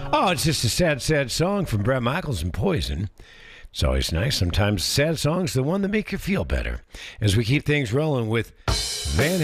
Oh, it's just a sad, sad song from Bret Michaels and Poison. It's always nice. Sometimes sad songs, the one that make you feel better. As we keep things rolling with Van